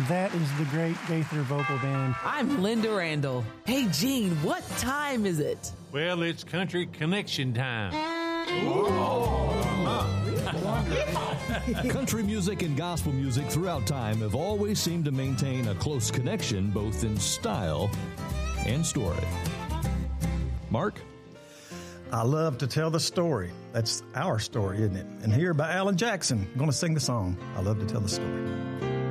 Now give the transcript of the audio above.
That is the Great Gaither Vocal Band. I'm Linda Randall. Hey, Gene, what time is it? Well, it's Country Connection time. Country music and gospel music throughout time have always seemed to maintain a close connection, both in style and story. Mark? I love to tell the story. That's our story, isn't it? And here by Alan Jackson, I'm going to sing the song, I Love to Tell the Story.